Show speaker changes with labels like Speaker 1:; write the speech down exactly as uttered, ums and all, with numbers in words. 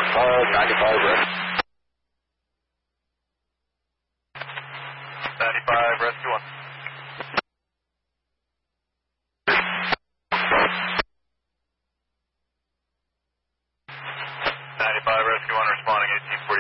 Speaker 1: Uh, ninety-five, right?
Speaker 2: ninety-five, rescue one. ninety-five, rescue one, responding eighteen forty.